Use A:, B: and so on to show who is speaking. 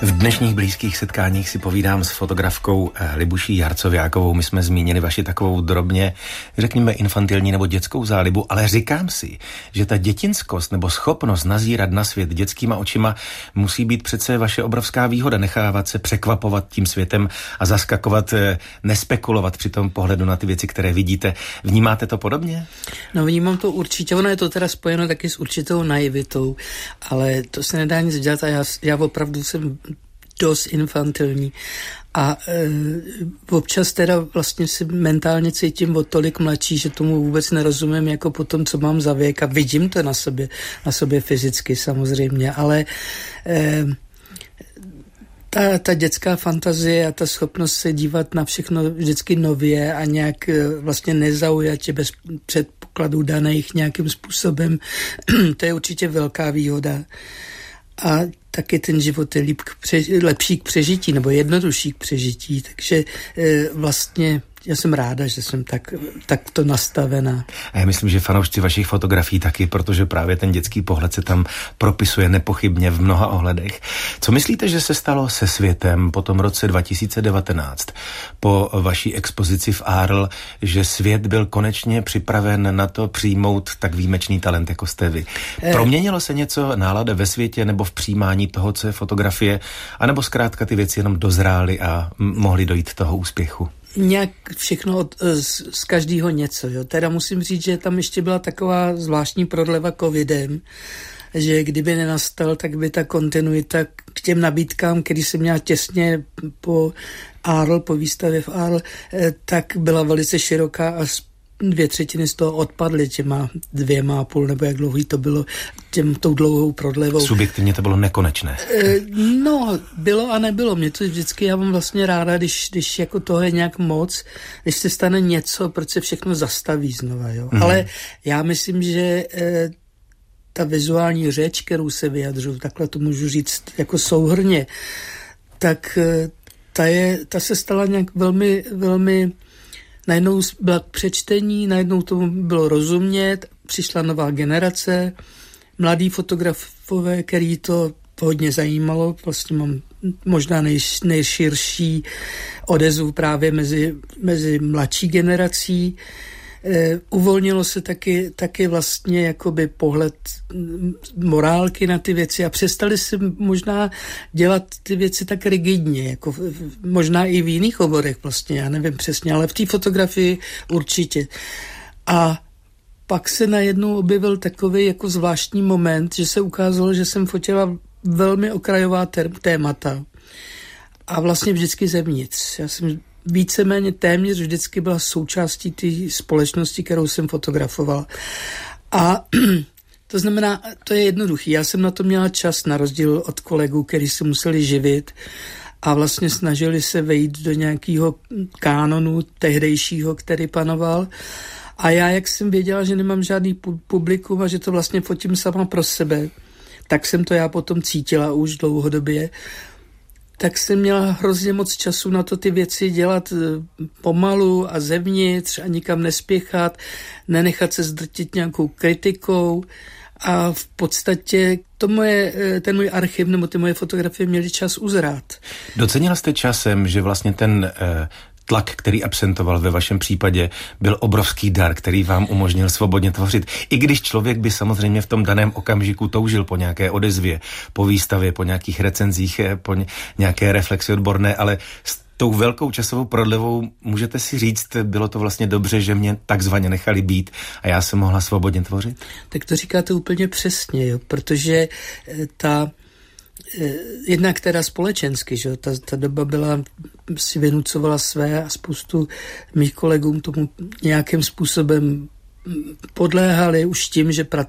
A: V dnešních blízkých setkáních si povídám s fotografkou Libuší Jarcovějákovou. My jsme zmínili vaši takovou drobně, řekněme, infantilní nebo dětskou zálibu, ale říkám si, že ta dětinskost nebo schopnost nazírat na svět dětskýma očima musí být přece vaše obrovská výhoda, nechávat se překvapovat tím světem a zaskakovat, nespekulovat při tom pohledu na ty věci, které vidíte. Vnímáte to podobně?
B: No, vnímám to určitě. Ono je to teda spojeno taky s určitou naivitou, ale to se nedá nic dělat a já opravdu jsem dost infantilní a občas teda vlastně si mentálně cítím o tolik mladší, že tomu vůbec nerozumím jako po tom, co mám za věk a vidím to na sobě fyzicky samozřejmě, ale ta dětská fantazie a ta schopnost se dívat na všechno vždycky nově a nějak vlastně nezaujatě bez předpokladů daných nějakým způsobem, to je určitě velká výhoda. A taky ten život je lepší k přežití, nebo jednodušší k přežití, takže vlastně já jsem ráda, že jsem takto nastavená.
A: A já myslím, že fanoušci vašich fotografií taky, protože právě ten dětský pohled se tam propisuje nepochybně v mnoha ohledech. Co myslíte, že se stalo se světem po tom roce 2019, po vaší expozici v Arles, že svět byl konečně připraven na to přijmout tak výjimečný talent, jako jste vy? Proměnilo se něco nálada ve světě nebo v přijímání toho, co je fotografie, anebo zkrátka ty věci jenom dozrály a mohly dojít toho úspěchu?
B: Nějak všechno z každého něco. Jo. Teda musím říct, že tam ještě byla taková zvláštní prodleva covidem, že kdyby nenastal, tak by ta kontinuita k těm nabídkám, který jsem měla těsně po Arles, po výstavě v Arles, tak byla velice široká a 2/3 z toho odpadly těma 2,5 nebo jak dlouhý to bylo, tou dlouhou prodlevou.
A: Subjektivně to bylo nekonečné.
B: No, bylo a nebylo. Mě to vždycky, já mám vlastně ráda, když jako toho je nějak moc, když se stane něco, proč se všechno zastaví znova. Jo? Ale já myslím, že ta vizuální řeč, kterou se vyjadřuju, takhle to můžu říct jako souhrnně, tak ta se stala nějak velmi, velmi. Najednou byla k přečtení, najednou tomu bylo rozumět, přišla nová generace, mladí fotografové, který to hodně zajímalo, vlastně mám možná nejširší odezvu právě mezi mladší generací. Uvolnilo se taky vlastně jakoby pohled morálky na ty věci a přestali si možná dělat ty věci tak rigidně, jako možná i v jiných oborech vlastně, já nevím přesně, ale v té fotografii určitě. A pak se najednou objevil takový jako zvláštní moment, že se ukázalo, že jsem fotila velmi okrajová témata a vlastně vždycky zevnitř. Já jsem víceméně téměř vždycky byla součástí té společnosti, kterou jsem fotografoval. A to znamená, to je jednoduchý. Já jsem na to měla čas, na rozdíl od kolegů, kteří se museli živit a vlastně snažili se vejít do nějakého kánonu tehdejšího, který panoval. A já, jak jsem věděla, že nemám žádný publikum a že to vlastně fotím sama pro sebe, tak jsem to já potom cítila už dlouhodobě, tak jsem měla hrozně moc času na to ty věci dělat pomalu a zevnitř a nikam nespěchat, nenechat se zdrtit nějakou kritikou a v podstatě ten můj archiv nebo ty moje fotografie měly čas uzrát.
A: Docenila jste časem, že vlastně ten tlak, který absentoval ve vašem případě, byl obrovský dar, který vám umožnil svobodně tvořit. I když člověk by samozřejmě v tom daném okamžiku toužil po nějaké odezvě, po výstavě, po nějakých recenzích, po nějaké reflexi odborné, ale s tou velkou časovou prodlevou můžete si říct, bylo to vlastně dobře, že mě takzvaně nechali být a já jsem mohla svobodně tvořit? Tak
B: to říkáte úplně přesně, jo, protože jednak teda společensky, že ta doba si vynucovala své a spoustu mých kolegům tomu nějakým způsobem podléhali už tím, že